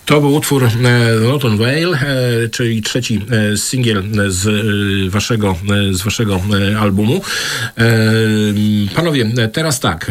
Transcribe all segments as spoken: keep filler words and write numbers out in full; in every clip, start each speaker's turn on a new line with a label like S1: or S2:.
S1: To był utwór Rotten Vale, czyli trzeci singiel z waszego, z waszego albumu. Panowie, teraz tak.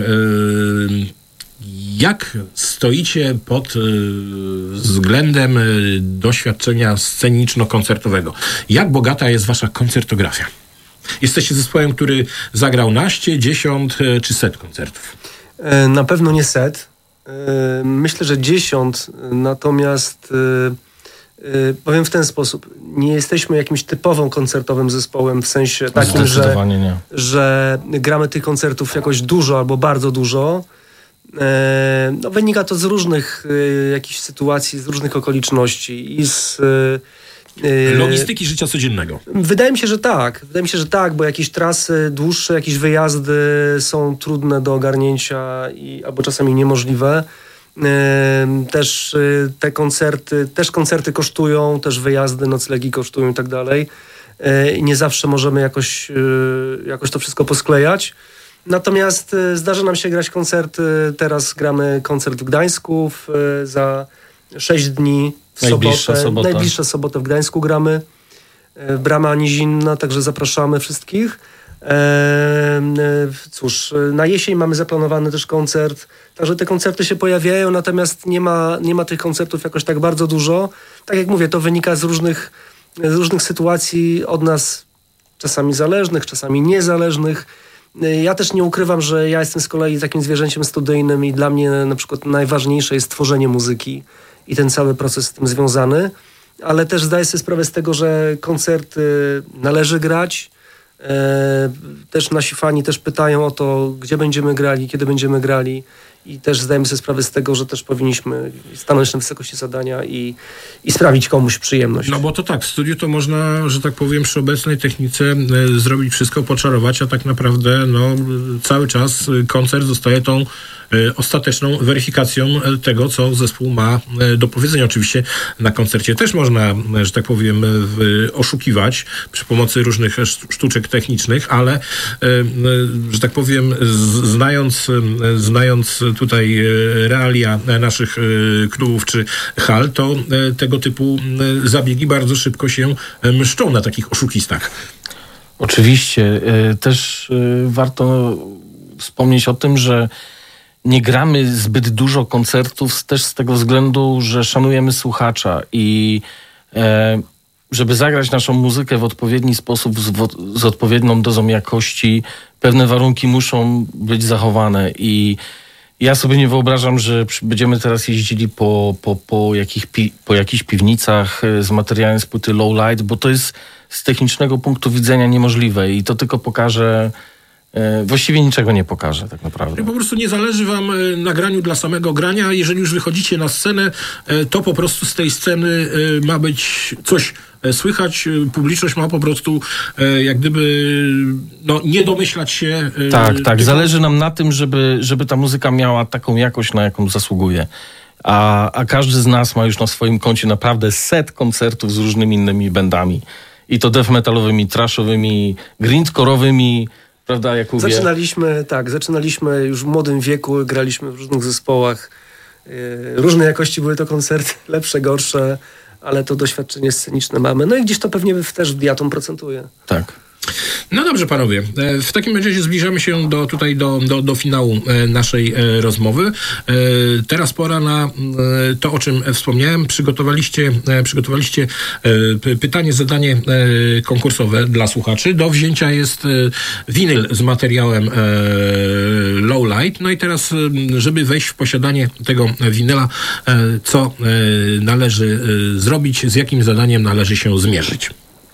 S1: Jak stoicie pod względem doświadczenia sceniczno-koncertowego? Jak bogata jest wasza koncertografia? Jesteście zespołem, który zagrał naście, dziesiąt czy set koncertów?
S2: Na pewno nie set. Myślę, że dziesiąt, natomiast powiem w ten sposób. Nie jesteśmy jakimś typowym koncertowym zespołem w sensie takim, że, że gramy tych koncertów jakoś dużo albo bardzo dużo. No, wynika to z różnych jakichś sytuacji, z różnych okoliczności i z
S1: logistyki życia codziennego.
S2: Wydaje mi się, że tak. Wydaje mi się, że tak, bo jakieś trasy dłuższe, jakieś wyjazdy są trudne do ogarnięcia i albo czasami niemożliwe. Też te koncerty, też koncerty kosztują, też wyjazdy, noclegi kosztują i tak dalej. I nie zawsze możemy jakoś, jakoś to wszystko posklejać. Natomiast zdarza nam się grać koncerty. Teraz gramy koncert w Gdańsku w, za sześć dni w
S3: Najbliższa
S2: sobotę.
S3: sobota.
S2: Najbliższa sobotę w Gdańsku gramy. Brama Nizinna, także zapraszamy wszystkich. Cóż, na jesień mamy zaplanowany też koncert. Także te koncerty się pojawiają, natomiast nie ma, nie ma tych koncertów jakoś tak bardzo dużo. Tak jak mówię, to wynika z różnych, z różnych sytuacji od nas, czasami zależnych, czasami niezależnych. Ja też nie ukrywam, że ja jestem z kolei takim zwierzęciem studyjnym i dla mnie na przykład najważniejsze jest tworzenie muzyki i ten cały proces z tym związany, ale też zdaję sobie sprawę z tego, że koncerty należy grać. Też nasi fani też pytają o to, gdzie będziemy grali, kiedy będziemy grali i też zdajemy sobie sprawę z tego, że też powinniśmy stanąć na wysokości zadania i, i sprawić komuś przyjemność.
S1: No bo to tak, w studiu to można, że tak powiem, przy obecnej technice e, zrobić wszystko, poczarować, a tak naprawdę no, cały czas koncert zostaje tą e, ostateczną weryfikacją tego, co zespół ma e, do powiedzenia. Oczywiście na koncercie też można, e, że tak powiem, w, oszukiwać przy pomocy różnych sztuczek technicznych, ale e, e, że tak powiem, z, znając, e, znając tutaj realia naszych klubów czy hal, to tego typu zabiegi bardzo szybko się mszczą na takich oszukistach.
S3: Oczywiście. Też warto wspomnieć o tym, że nie gramy zbyt dużo koncertów też z tego względu, że szanujemy słuchacza i żeby zagrać naszą muzykę w odpowiedni sposób, z, z odpowiednią dozą jakości, pewne warunki muszą być zachowane i ja sobie nie wyobrażam, że będziemy teraz jeździli po, po, po, jakich pi, po jakichś piwnicach z materiałem z płyty Low Light, bo to jest z technicznego punktu widzenia niemożliwe i to tylko pokaże, e, właściwie niczego nie pokaże tak naprawdę.
S1: Po prostu nie zależy wam na graniu dla samego grania. Jeżeli już wychodzicie na scenę, to po prostu z tej sceny ma być coś słychać, publiczność ma po prostu jak gdyby no, nie domyślać się.
S3: Tak, tak.
S1: Tylko...
S3: Zależy nam na tym, żeby, żeby ta muzyka miała taką jakość, na jaką zasługuje. A, a każdy z nas ma już na swoim koncie naprawdę set koncertów z różnymi innymi bandami. I to death metalowymi, trashowymi, grindcore'owymi, prawda, Jakubie?
S2: Zaczynaliśmy, tak, zaczynaliśmy już w młodym wieku, graliśmy w różnych zespołach. Różnej jakości były to koncerty, lepsze, gorsze, ale to doświadczenie sceniczne mamy. No i gdzieś to pewnie też w Diatom procentuje.
S3: Tak.
S1: No dobrze, panowie. W takim razie zbliżamy się do, tutaj do, do, do finału naszej rozmowy. Teraz pora na to, o czym wspomniałem. Przygotowaliście, przygotowaliście pytanie, zadanie konkursowe dla słuchaczy. Do wzięcia jest winyl z materiałem Low Light. No i teraz, żeby wejść w posiadanie tego winyla, co należy zrobić, z jakim zadaniem należy się zmierzyć?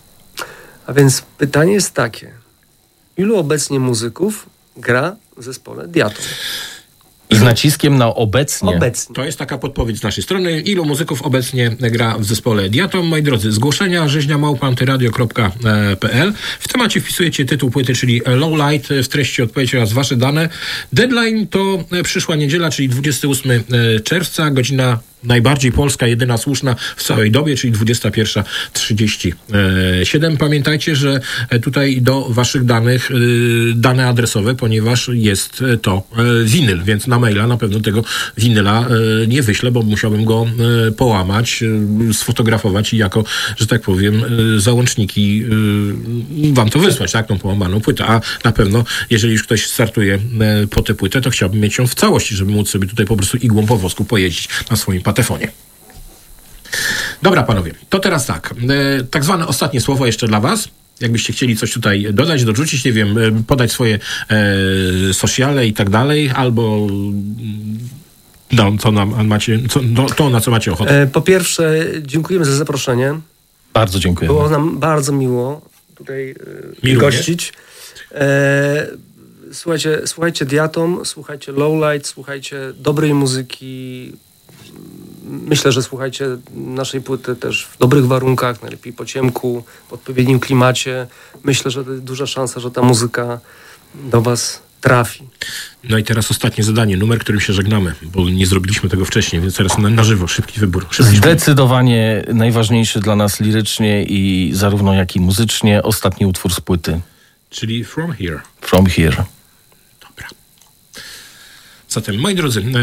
S2: A więc pytanie jest takie. Ilu obecnie muzyków gra w zespole Diatom?
S3: I z naciskiem na obecnie.
S2: Obecnie.
S1: To jest taka podpowiedź z naszej strony. Ilu muzyków obecnie gra w zespole Diatom? Moi drodzy, zgłoszenia rzeźnia małpa antyradio kropka p l. W temacie wpisujecie tytuł płyty, czyli Low Light, w treści odpowiedź oraz wasze dane. Deadline to przyszła niedziela, czyli dwudziestego ósmego czerwca, godzina najbardziej polska, jedyna słuszna w całej dobie, czyli dwudziesta pierwsza trzydzieści siedem. Pamiętajcie, że tutaj do waszych danych, dane adresowe, ponieważ jest to winyl, więc na maila na pewno tego winyla nie wyślę, bo musiałbym go połamać, sfotografować i jako, że tak powiem, załączniki wam to wysłać, tak, tą połamaną płytę. A na pewno, jeżeli już ktoś startuje po tę płytę, to chciałbym mieć ją w całości, żeby móc sobie tutaj po prostu igłą po wosku pojeździć na swoim patefonie. Dobra, panowie, to teraz tak. E, tak zwane ostatnie słowo jeszcze dla was. Jakbyście chcieli coś tutaj dodać, dorzucić, nie wiem, podać swoje e, sociale i tak dalej, albo no, to, na, macie, co, no, to, na co macie ochotę.
S2: E, po pierwsze, dziękujemy za zaproszenie.
S3: Bardzo dziękujemy.
S2: Było nam bardzo miło tutaj e,
S1: Mi
S2: gościć. E, słuchajcie, słuchajcie Diatom, słuchajcie Lowlight, słuchajcie dobrej muzyki. Myślę, że słuchajcie naszej płyty też w dobrych warunkach, najlepiej po ciemku, w odpowiednim klimacie. Myślę, że duża szansa, że ta muzyka do was trafi.
S1: No i teraz ostatnie zadanie, numer, którym się żegnamy, bo nie zrobiliśmy tego wcześniej, więc teraz na, na żywo, szybki wybór. Szybki
S3: Zdecydowanie szybki. Najważniejszy dla nas lirycznie i zarówno jak i muzycznie ostatni utwór z płyty.
S1: Czyli From Here.
S3: From Here.
S1: Dobra. Zatem, moi drodzy, ee,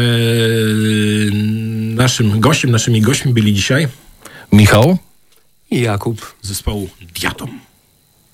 S1: naszym gościem, naszymi gośćmi byli dzisiaj
S3: Michał
S2: i Jakub
S1: z zespołu Diatom.